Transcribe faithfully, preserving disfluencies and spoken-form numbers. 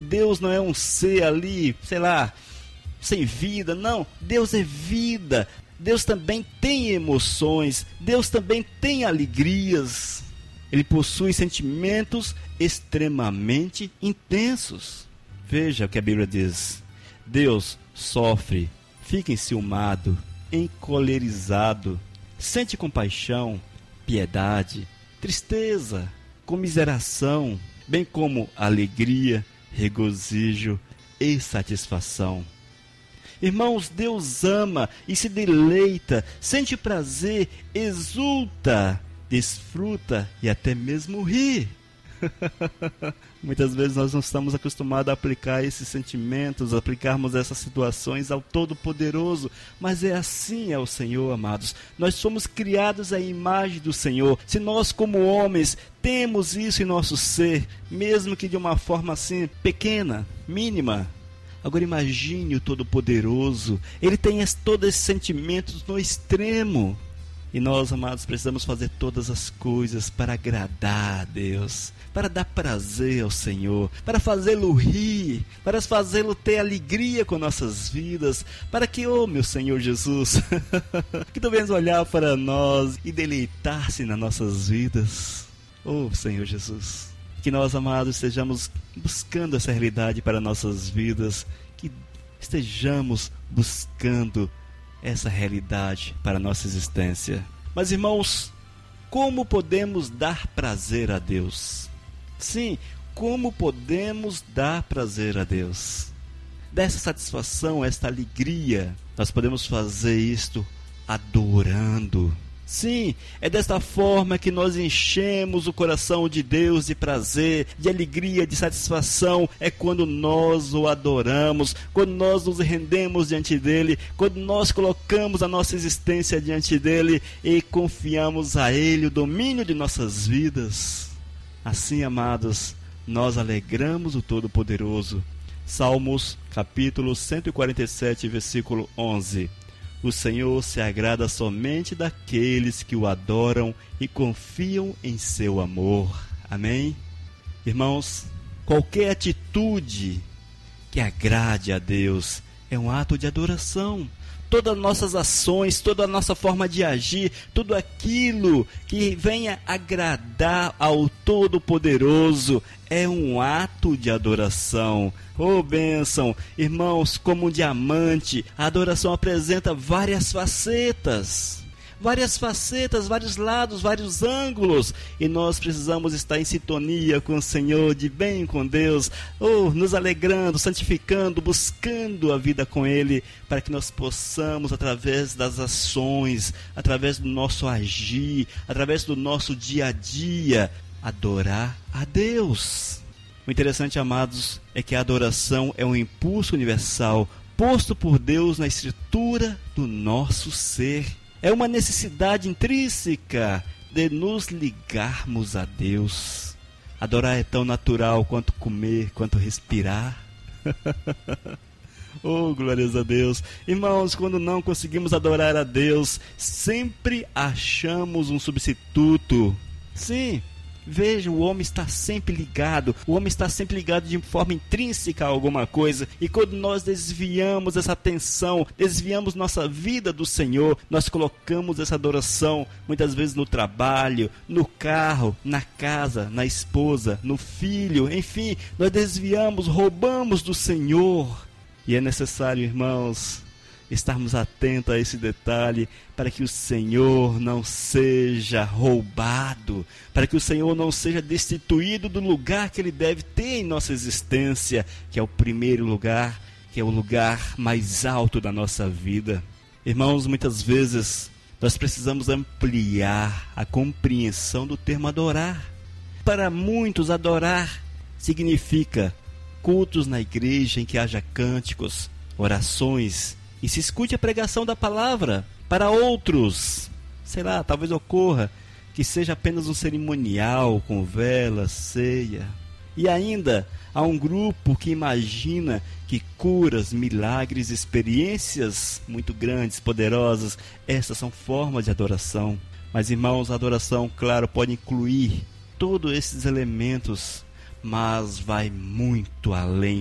Deus não é um ser ali, sei lá, sem vida. Não, Deus é vida. Deus também tem emoções. Deus também tem alegrias. Ele possui sentimentos extremamente intensos. Veja o que a Bíblia diz. Deus sofre, fica enciumado, encolerizado, sente compaixão, piedade, tristeza, comiseração, bem como alegria, regozijo e satisfação. Irmãos, Deus ama e se deleita, sente prazer, exulta, desfruta e até mesmo ri. Muitas vezes nós não estamos acostumados a aplicar esses sentimentos, a aplicarmos essas situações ao Todo-Poderoso, mas é assim é o Senhor, amados. Nós somos criados à imagem do Senhor. Se nós como homens temos isso em nosso ser, mesmo que de uma forma assim pequena, mínima, agora imagine o Todo-Poderoso. Ele tem todos esses sentimentos no extremo. E nós, amados, precisamos fazer todas as coisas para agradar a Deus, para dar prazer ao Senhor, para fazê-lo rir, para fazê-lo ter alegria com nossas vidas, para que, oh meu Senhor Jesus, que tu venhas olhar para nós e deleitar-se nas nossas vidas. Oh Senhor Jesus, que nós, amados, estejamos buscando essa realidade para nossas vidas, que estejamos buscando essa realidade para a nossa existência. Mas, irmãos, como podemos dar prazer a Deus? Sim, como podemos dar prazer a Deus? Dessa satisfação, esta alegria, nós podemos fazer isto adorando. Sim, é desta forma que nós enchemos o coração de Deus de prazer, de alegria, de satisfação. É quando nós o adoramos, quando nós nos rendemos diante dEle, quando nós colocamos a nossa existência diante dEle e confiamos a Ele o domínio de nossas vidas. Assim, amados, nós alegramos o Todo-Poderoso. Salmos, capítulo cento e quarenta e sete, versículo onze. O Senhor se agrada somente daqueles que o adoram e confiam em seu amor. Amém? Irmãos, qualquer atitude que agrade a Deus é um ato de adoração. Todas as nossas ações, toda a nossa forma de agir, tudo aquilo que venha agradar ao Todo-Poderoso é um ato de adoração. Oh, bênção! Irmãos, como um diamante, a adoração apresenta várias facetas. Várias facetas, vários lados, vários ângulos. E nós precisamos estar em sintonia com o Senhor, de bem com Deus. Oh, nos alegrando, santificando, buscando a vida com Ele, para que nós possamos, através das ações, através do nosso agir, através do nosso dia a dia, adorar a Deus. O interessante, amados, é que a adoração é um impulso universal posto por Deus na estrutura do nosso ser. É uma necessidade intrínseca de nos ligarmos a Deus. Adorar é tão natural quanto comer, quanto respirar. Oh, glórias a Deus. Irmãos, quando não conseguimos adorar a Deus, sempre achamos um substituto. Sim. Veja, o homem está sempre ligado, o homem está sempre ligado de forma intrínseca a alguma coisa, e quando nós desviamos essa atenção, desviamos nossa vida do Senhor, nós colocamos essa adoração, muitas vezes no trabalho, no carro, na casa, na esposa, no filho, enfim, nós desviamos, roubamos do Senhor, e é necessário, irmãos, estarmos atentos a esse detalhe, para que o Senhor não seja roubado, para que o Senhor não seja destituído do lugar que Ele deve ter em nossa existência, que é o primeiro lugar, que é o lugar mais alto da nossa vida. Irmãos, muitas vezes nós precisamos ampliar a compreensão do termo adorar. Para muitos, adorar significa cultos na igreja em que haja cânticos, orações, e se escute a pregação da palavra. Para outros, sei lá, talvez ocorra que seja apenas um cerimonial com vela, ceia. E ainda há um grupo que imagina que curas, milagres, experiências muito grandes, poderosas, essas são formas de adoração. Mas, irmãos, a adoração, claro, pode incluir todos esses elementos, mas vai muito além